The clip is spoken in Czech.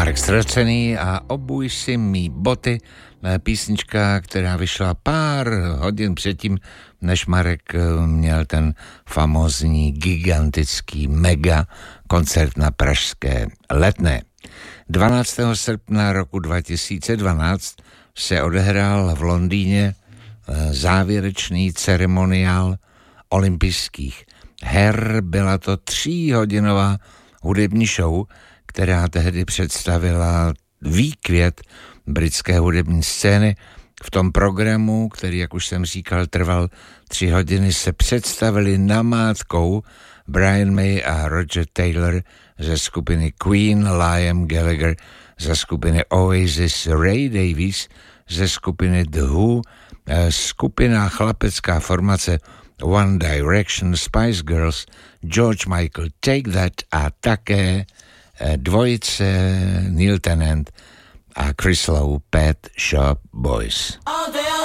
Marek Srocený a Obuj si mý boty, písnička, která vyšla pár hodin předtím, než Marek měl ten famózní, gigantický mega koncert na pražské Letné. 12. srpna roku 2012 se odehrál v Londýně závěrečný ceremoniál olympijských her. Byla to 3hodinová hudební show, která tehdy představila výkvět britské hudební scény. V tom programu, který, jak už jsem říkal, trval 3 hodiny, se představili namátkou Brian May a Roger Taylor ze skupiny Queen, Liam Gallagher ze skupiny Oasis, Ray Davies ze skupiny The Who, skupina chlapecká formace One Direction, Spice Girls, George Michael, Take That a také dvojice Neil Tennant a Chris Lowe, Pet Shop Boys. All day.